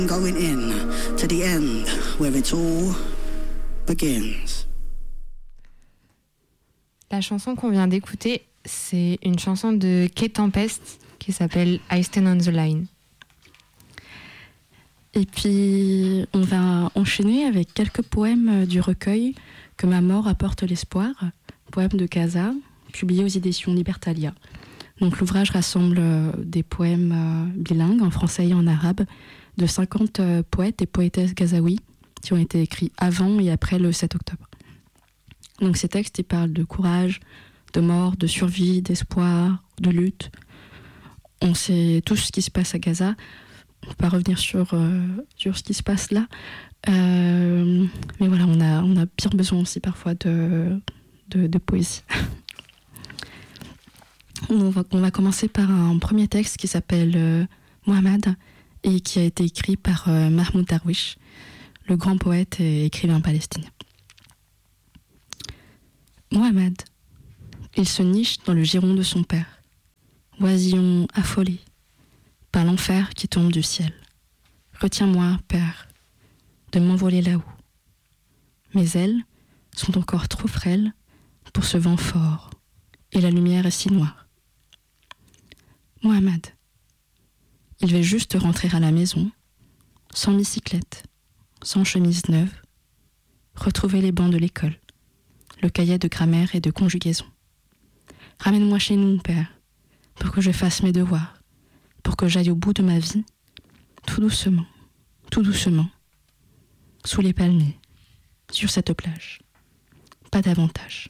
Going in to the end where it all begins. La chanson qu'on vient d'écouter, c'est une chanson de Kate Tempest qui s'appelle I Stand on the Line. Et puis, on va enchaîner avec quelques poèmes du recueil Que ma mort apporte l'espoir, poèmes de Casa, publiés aux éditions Libertalia. Donc l'ouvrage rassemble des poèmes bilingues en français et en arabe de 50 poètes et poétesses gazaouis qui ont été écrits avant et après le 7 octobre. Donc ces textes, ils parlent de courage, de mort, de survie, d'espoir, de lutte. On sait tout ce qui se passe à Gaza. On ne va pas revenir sur ce qui se passe là. Mais voilà, on a bien besoin aussi parfois de poésie. On va commencer par un premier texte qui s'appelle Mohamed et qui a été écrit par Mahmoud Darwish, le grand poète et écrivain palestinien. Mohamed, il se niche dans le giron de son père, oisillon affolé par l'enfer qui tombe du ciel. Retiens-moi, père, de m'envoler là-haut. Mes ailes sont encore trop frêles pour ce vent fort, et la lumière est si noire. Mohamed, il veut juste rentrer à la maison, sans bicyclette, sans chemise neuve, retrouver les bancs de l'école, le cahier de grammaire et de conjugaison. Ramène-moi chez nous, père, pour que je fasse mes devoirs, pour que j'aille au bout de ma vie, tout doucement, sous les palmiers, sur cette plage. Pas davantage.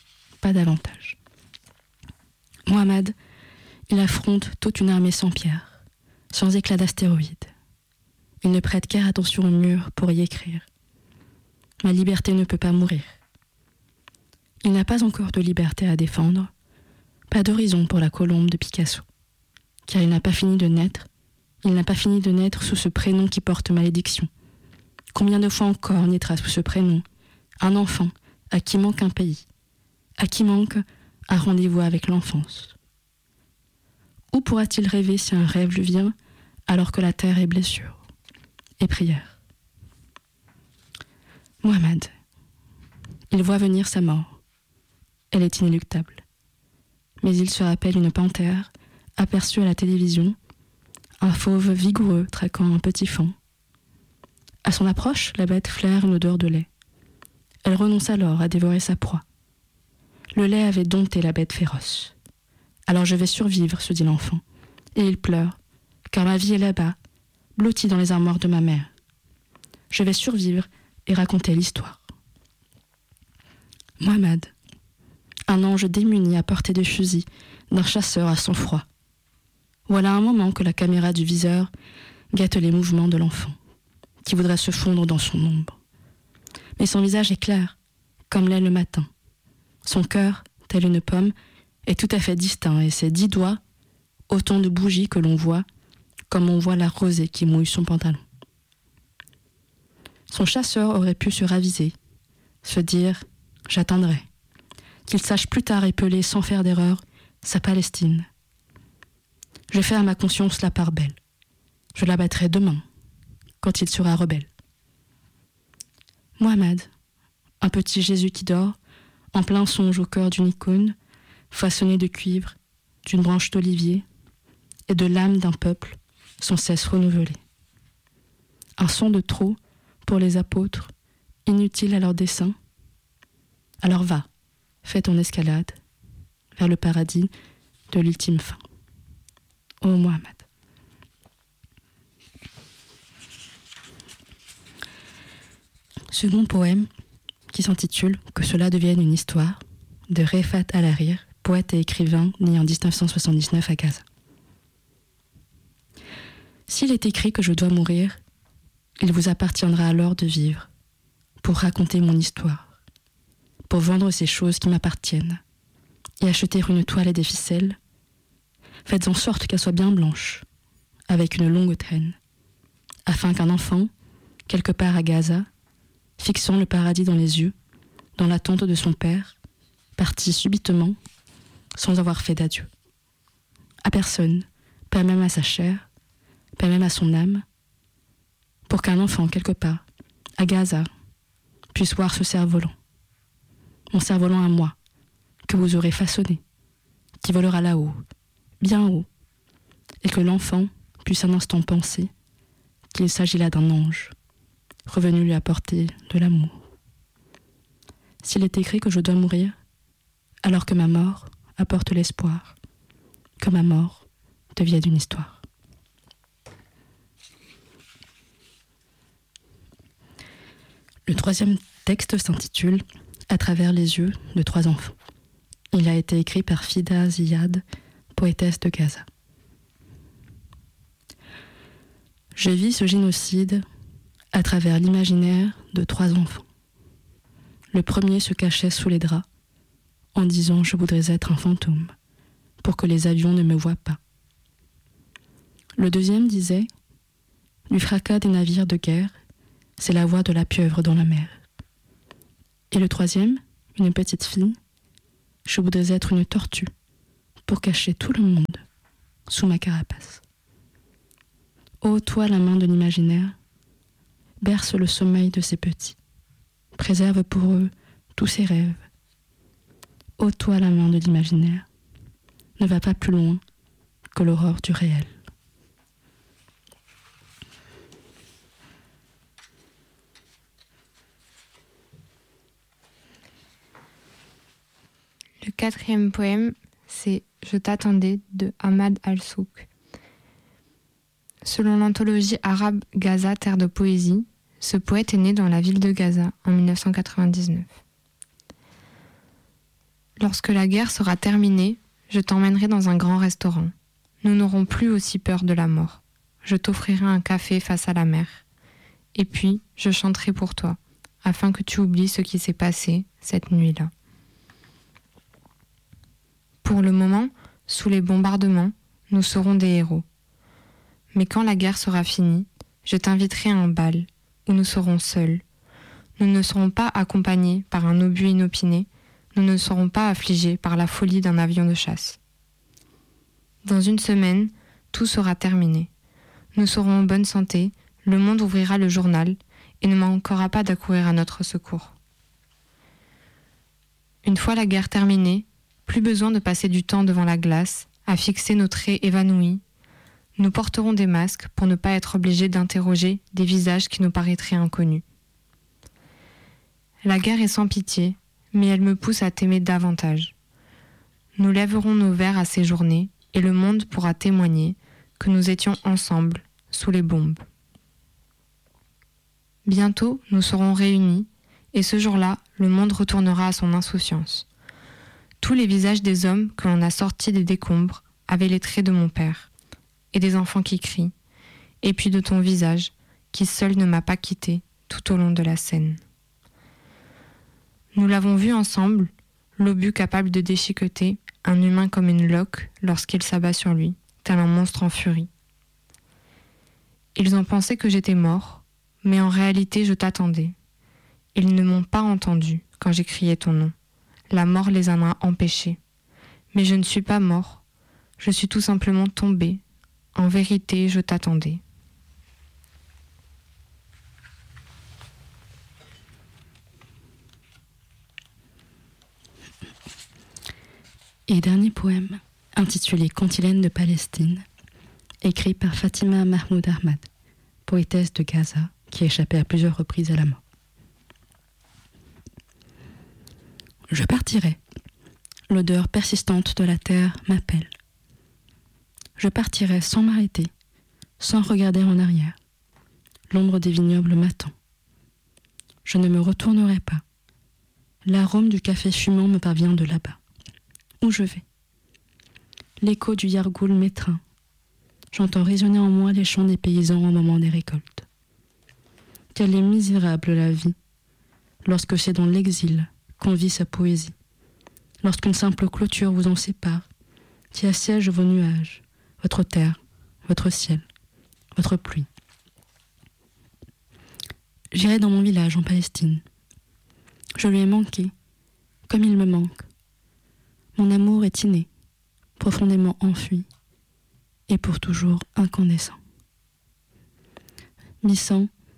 Mohamed, il affronte toute une armée sans pierre, sans éclat d'astéroïdes. Il ne prête guère attention au mur pour y écrire. Ma liberté ne peut pas mourir. Il n'a pas encore de liberté à défendre, pas d'horizon pour la colombe de Picasso, car il n'a pas fini de naître sous ce prénom qui porte malédiction. Combien de fois encore naîtra sous ce prénom un enfant à qui manque un pays, à qui manque un rendez-vous avec l'enfance? Où pourra-t-il rêver si un rêve lui vient alors que la terre est blessure et prière? Mohamed, il voit venir sa mort. Elle est inéluctable. Mais il se rappelle une panthère aperçue à la télévision, un fauve vigoureux traquant un petit faon. À son approche, la bête flaire une odeur de lait. Elle renonce alors à dévorer sa proie. Le lait avait dompté la bête féroce. Alors je vais survivre, se dit l'enfant. Et il pleure, car ma vie est là-bas, blottie dans les armoires de ma mère. Je vais survivre et raconter l'histoire. Mohamed, un ange démuni à portée de fusil, d'un chasseur à sang-froid. Voilà un moment que la caméra du viseur guette les mouvements de l'enfant, qui voudrait se fondre dans son ombre. Mais son visage est clair, comme l'est le matin. Son cœur, tel une pomme, est tout à fait distinct, et ses 10 doigts, autant de bougies que l'on voit, comme on voit la rosée qui mouille son pantalon. Son chasseur aurait pu se raviser, se dire « j'attendrai », qu'il sache plus tard épeler sans faire d'erreur sa Palestine. Je fais à ma conscience la part belle. Je la battrai demain, quand il sera rebelle. Mohamed, un petit Jésus qui dort, en plein songe au cœur d'une icône, façonnée de cuivre, d'une branche d'olivier et de l'âme d'un peuple sans cesse renouvelée. Un son de trop pour les apôtres, inutile à leur dessein. Alors va, fais ton escalade vers le paradis de l'ultime fin. Ô Mohamed. Second poème qui s'intitule « Que cela devienne une histoire » de Refat Al-Harir, poète et écrivain né en 1979 à Gaza. S'il est écrit que je dois mourir, il vous appartiendra alors de vivre, pour raconter mon histoire, pour vendre ces choses qui m'appartiennent, et acheter une toile et des ficelles. Faites en sorte qu'elle soit bien blanche, avec une longue traîne, afin qu'un enfant, quelque part à Gaza, fixant le paradis dans les yeux, dans l'attente de son père, parti subitement, sans avoir fait d'adieu. À personne, pas même à sa chair, pas même à son âme, pour qu'un enfant, quelque part, à Gaza, puisse voir ce cerf-volant. Mon cerf-volant à moi, que vous aurez façonné, qui volera là-haut, bien haut, et que l'enfant puisse un instant penser qu'il s'agit là d'un ange, revenu lui apporter de l'amour. S'il est écrit que je dois mourir, alors que ma mort apporte l'espoir, que ma mort devienne une histoire. Le troisième texte s'intitule « À travers les yeux de 3 enfants ». Il a été écrit par Fida Ziyad, poétesse de Gaza. Je vis ce génocide à travers l'imaginaire de 3 enfants. Le premier se cachait sous les draps en disant « Je voudrais être un fantôme pour que les avions ne me voient pas ». Le deuxième disait « Du fracas des navires de guerre, c'est la voix de la pieuvre dans la mer ». Et le troisième, une petite fille, « Je voudrais être une tortue pour cacher tout le monde sous ma carapace ». Ô toi la main de l'imaginaire, berce le sommeil de ces petits, préserve pour eux tous ces rêves. Ô toi la main de l'imaginaire, ne va pas plus loin que l'aurore du réel. Le 4e poème, c'est « Je t'attendais » de Ahmad Al-Souk. Selon l'anthologie arabe Gaza, terre de poésie, ce poète est né dans la ville de Gaza en 1999. Lorsque la guerre sera terminée, je t'emmènerai dans un grand restaurant. Nous n'aurons plus aussi peur de la mort. Je t'offrirai un café face à la mer. Et puis, je chanterai pour toi, afin que tu oublies ce qui s'est passé cette nuit-là. Pour le moment, sous les bombardements, nous serons des héros. Mais quand la guerre sera finie, je t'inviterai à un bal où nous serons seuls. Nous ne serons pas accompagnés par un obus inopiné, nous ne serons pas affligés par la folie d'un avion de chasse. Dans 1 semaine, tout sera terminé. Nous serons en bonne santé, le monde ouvrira le journal et ne manquera pas d'accourir à notre secours. Une fois la guerre terminée, plus besoin de passer du temps devant la glace, à fixer nos traits évanouis. Nous porterons des masques pour ne pas être obligés d'interroger des visages qui nous paraîtraient inconnus. La guerre est sans pitié, mais elle me pousse à t'aimer davantage. Nous lèverons nos verres à ces journées et le monde pourra témoigner que nous étions ensemble sous les bombes. Bientôt, nous serons réunis et ce jour-là, le monde retournera à son insouciance. Tous les visages des hommes que l'on a sortis des décombres avaient les traits de mon père, et des enfants qui crient, et puis de ton visage, qui seul ne m'a pas quitté tout au long de la scène. Nous l'avons vu ensemble, l'obus capable de déchiqueter un humain comme une loque lorsqu'il s'abat sur lui, tel un monstre en furie. Ils ont pensé que j'étais mort, mais en réalité je t'attendais. Ils ne m'ont pas entendu quand j'ai crié ton nom. La mort les en a empêchés. Mais je ne suis pas mort, je suis tout simplement tombé. En vérité, je t'attendais. Et dernier poème, intitulé Cantilène de Palestine, écrit par Fatima Mahmoud Ahmad, poétesse de Gaza, qui a échappé à plusieurs reprises à la mort. Je partirai. L'odeur persistante de la terre m'appelle. Je partirai sans m'arrêter, sans regarder en arrière. L'ombre des vignobles m'attend. Je ne me retournerai pas. L'arôme du café fumant me parvient de là-bas. Où je vais? L'écho du yargoul m'étreint. J'entends résonner en moi les chants des paysans au moment des récoltes. Quelle est misérable la vie, lorsque c'est dans l'exil qu'on vit sa poésie, lorsqu'une simple clôture vous en sépare, qui assiège vos nuages, votre terre, votre ciel, votre pluie. J'irai dans mon village en Palestine. Je lui ai manqué, comme il me manque. Mon amour est inné, profondément enfui, et pour toujours incandescent. Mi-sang,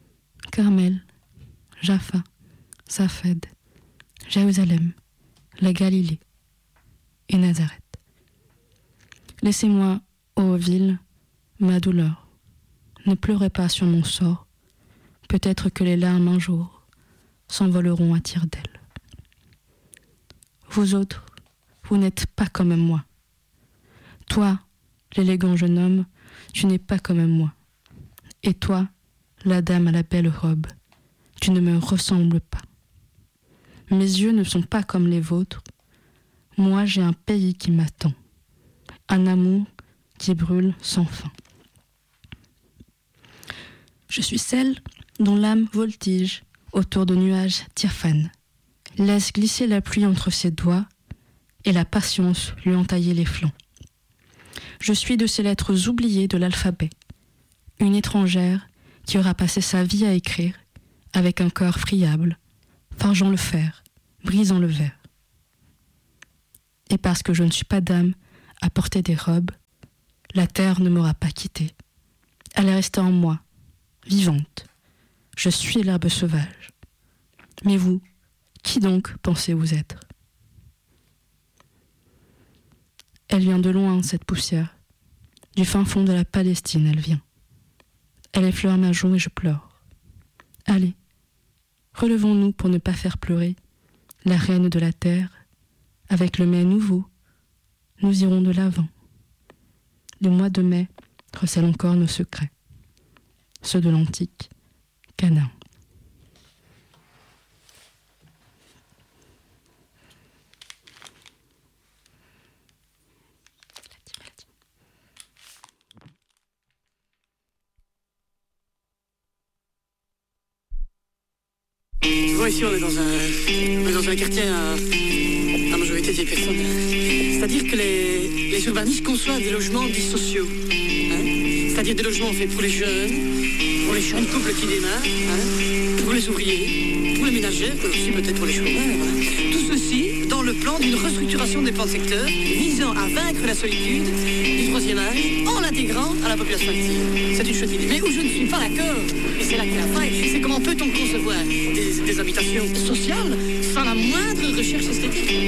Carmel, Jaffa, Safed, Jérusalem, la Galilée et Nazareth. Laissez-moi, ô ville, ma douleur. Ne pleurez pas sur mon sort. Peut-être que les larmes un jour s'envoleront à tire-d'aile. Vous autres, vous n'êtes pas comme moi. Toi, l'élégant jeune homme, tu n'es pas comme moi. Et toi, la dame à la belle robe, tu ne me ressembles pas. Mes yeux ne sont pas comme les vôtres. Moi, j'ai un pays qui m'attend. Un amour qui brûle sans fin. Je suis celle dont l'âme voltige autour de nuages diaphanes, laisse glisser la pluie entre ses doigts et la patience lui entailler les flancs. Je suis de ces lettres oubliées de l'alphabet, une étrangère qui aura passé sa vie à écrire avec un cœur friable, forgeant le fer, brisant le verre. Et parce que je ne suis pas dame à porter des robes, la terre ne m'aura pas quittée. Elle est restée en moi, vivante. Je suis l'herbe sauvage. Mais vous, qui donc pensez-vous être? Elle vient de loin, cette poussière. Du fin fond de la Palestine, elle vient. Elle effleure ma joue et je pleure. Allez, relevons-nous pour ne pas faire pleurer la reine de la terre. Avec le mai nouveau, nous irons de l'avant. Le mois de mai recèle encore nos secrets, ceux de l'antique Canaan. Tu vois, ici, on est dans un quartier à majorité de vieilles personnes. C'est-à-dire que les urbanistes conçoivent des logements dits sociaux. Hein? C'est-à-dire des logements faits pour les jeunes couples qui démarrent, hein? Pour les ouvriers, pour les ménagères, aussi peut-être pour les chômeurs. Hein? Tout ceci dans le plan d'une restructuration des plans de secteur visant à vaincre la solitude du troisième âge en l'intégrant à la population active. C'est une chouette idée. Mais où je ne suis pas d'accord, et c'est là qu'est la faille, c'est comment peut-on concevoir des habitations sociales sans la moindre recherche esthétique.